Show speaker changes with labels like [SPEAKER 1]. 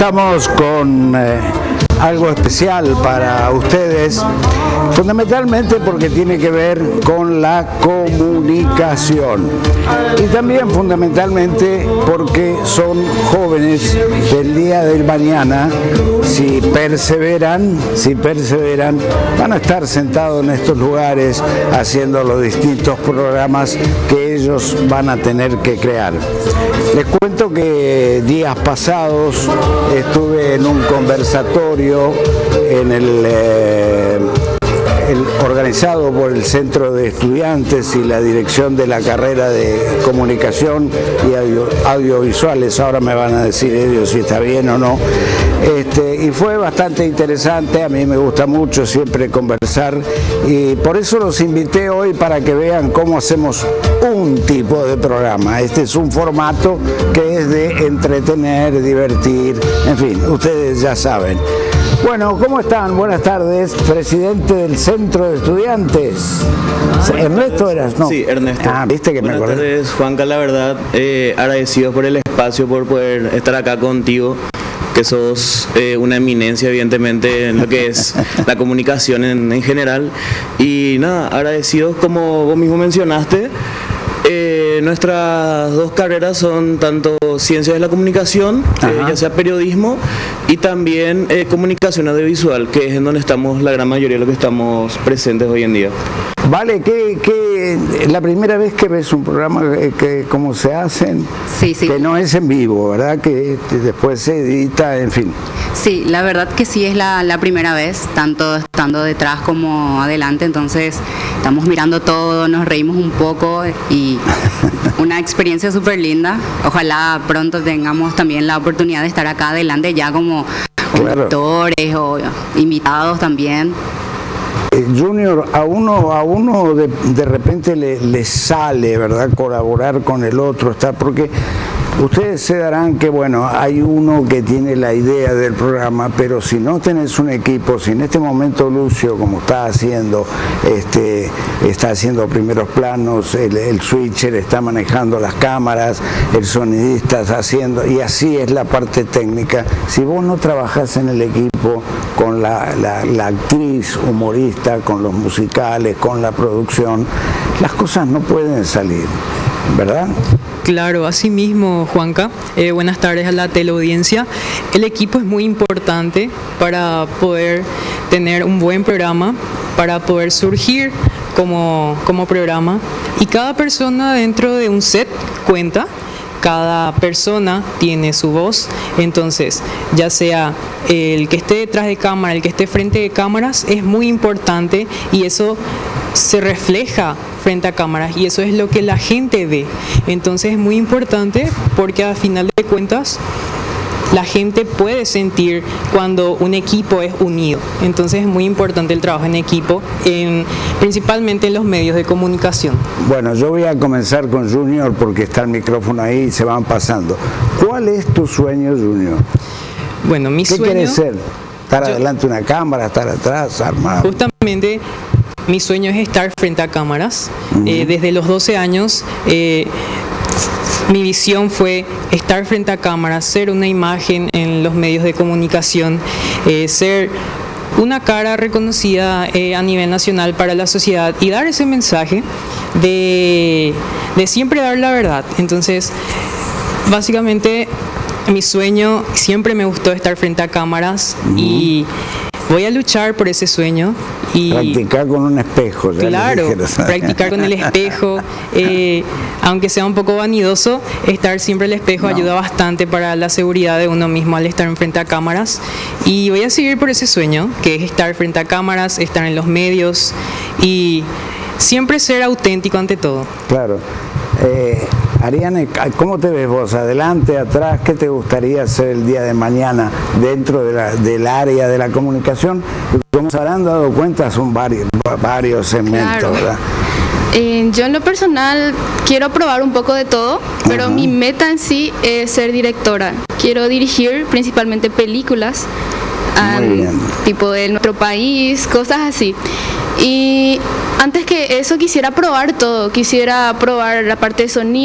[SPEAKER 1] estamos con algo especial para ustedes, fundamentalmente porque tiene que ver con la comunicación y también fundamentalmente porque son jóvenes del día del mañana. Si perseveran, van a estar sentados en estos lugares haciendo los distintos programas que ellos van a tener que crear. Les cuento que días pasados estuve en un conversatorio en organizado por el Centro de Estudiantes y la dirección de la carrera de Comunicación y Audiovisuales. Ahora me van a decir ellos si está bien o no. Y fue bastante interesante, a mí me gusta mucho siempre conversar y por eso los invité hoy para que vean cómo hacemos un tipo de programa. Este es un formato que es de entretener, divertir, en fin, ustedes ya saben. Bueno, ¿cómo están? Buenas tardes, presidente del Centro de Estudiantes. ¿Ernesto eras? No.
[SPEAKER 2] Sí, Ernesto.
[SPEAKER 1] Ah, viste que
[SPEAKER 2] Buenas
[SPEAKER 1] me acordé.
[SPEAKER 2] tardes, Juanca, la verdad, agradecido por el espacio, por poder estar acá contigo, que sos una eminencia evidentemente en lo que es la comunicación en general. Y nada, agradecidos como vos mismo mencionaste. Nuestras dos carreras son tanto ciencias de la comunicación, ya sea periodismo, y también comunicación audiovisual, que es en donde estamos la gran mayoría de los que estamos presentes hoy en día.
[SPEAKER 1] Vale, que la primera vez que ves un programa, cómo se hacen,
[SPEAKER 3] sí.
[SPEAKER 1] Que no es en vivo, ¿verdad? Que después se edita, en fin.
[SPEAKER 3] Sí, la verdad que sí es la primera vez, tanto estando detrás como adelante, entonces estamos mirando todo, nos reímos un poco y una experiencia súper linda. Ojalá pronto tengamos también la oportunidad de estar acá adelante ya como conductores o invitados también.
[SPEAKER 1] Junior, a uno de repente le sale, ¿verdad?, colaborar con el otro, porque ustedes se darán que, bueno, hay uno que tiene la idea del programa, pero si no tenés un equipo, si en este momento Lucio, como está haciendo primeros planos, el switcher está manejando las cámaras, el sonidista está haciendo, y así es la parte técnica. Si vos no trabajás en el equipo con la actriz humorista, con los musicales, con la producción, las cosas no pueden salir, ¿verdad?
[SPEAKER 4] Claro, así mismo, Juanca. Buenas tardes a la teleaudiencia. El equipo es muy importante para poder tener un buen programa, para poder surgir como programa. Y cada persona dentro de un set cuenta. Cada persona tiene su voz, entonces ya sea el que esté detrás de cámara, el que esté frente de cámaras, es muy importante y eso se refleja frente a cámaras y eso es lo que la gente ve. Entonces es muy importante porque al final de cuentas la gente puede sentir cuando un equipo es unido. Entonces es muy importante el trabajo en equipo, principalmente en los medios de comunicación.
[SPEAKER 1] Bueno, yo voy a comenzar con Junior porque está el micrófono ahí y se van pasando. ¿Cuál es tu sueño, Junior?
[SPEAKER 4] Bueno, mi sueño...
[SPEAKER 1] ¿Qué quieres ser? ¿Estar adelante de una cámara, estar atrás, armado?
[SPEAKER 4] Justamente mi sueño es estar frente a cámaras. Desde los 12 años... mi visión fue estar frente a cámaras, ser una imagen en los medios de comunicación, ser una cara reconocida a nivel nacional para la sociedad y dar ese mensaje de siempre dar la verdad. Entonces, básicamente, mi sueño, siempre me gustó estar frente a cámaras y voy a luchar por ese sueño. Y
[SPEAKER 1] practicar con un espejo.
[SPEAKER 4] Claro, practicar con el espejo, aunque sea un poco vanidoso, estar siempre el espejo ayuda bastante para la seguridad de uno mismo al estar frente a cámaras. Y voy a seguir por ese sueño, que es estar frente a cámaras, estar en los medios y siempre ser auténtico ante todo.
[SPEAKER 1] Claro. Ariane, ¿cómo te ves vos? ¿Adelante, atrás? ¿Qué te gustaría hacer el día de mañana dentro del área de la comunicación? Como se habrán dado cuenta, son varios segmentos, claro, ¿verdad?
[SPEAKER 5] Yo en lo personal quiero probar un poco de todo, pero mi meta en sí es ser directora. Quiero dirigir principalmente películas, tipo de nuestro país, cosas así. Y antes que eso quisiera probar todo, quisiera probar la parte de sonido,